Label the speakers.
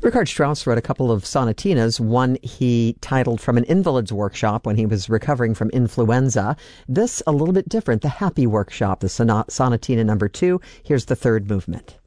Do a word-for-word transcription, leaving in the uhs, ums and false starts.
Speaker 1: Richard Strauss wrote a couple of sonatinas, one he titled From an Invalid's Workshop when he was recovering from influenza. This, a little bit different, The Happy Workshop, the sonat- sonatina number two. Here's the third movement.